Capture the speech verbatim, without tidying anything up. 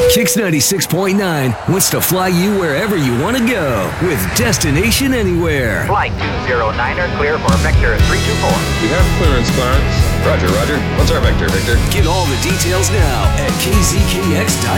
Kix ninety-six point nine wants to fly you wherever you want to go with Destination Anywhere. Flight two oh niner, clear for Vector three two four. We have clearance, Clarence. Roger, roger. What's our vector, Victor? Get all the details now at k z k x dot